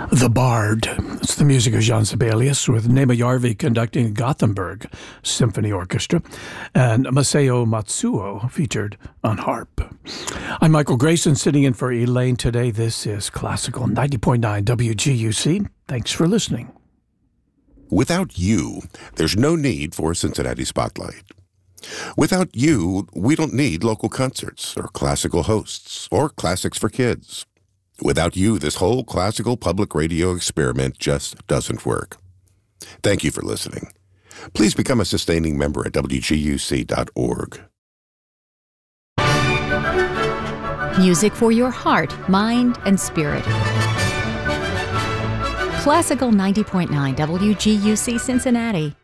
The Bard. It's the music of Jean Sibelius with Nema Järvi conducting Gothenburg Symphony Orchestra and Masao Matsuo featured on harp. I'm Michael Grayson sitting in for Elaine today. This is Classical 90.9 WGUC. Thanks for listening. Without you, there's no need for Cincinnati Spotlight. Without you, we don't need local concerts or classical hosts or classics for kids. Without you, this whole classical public radio experiment just doesn't work. Thank you for listening. Please become a sustaining member at WGUC.org. Music for your heart, mind, and spirit. Classical 90.9 WGUC Cincinnati.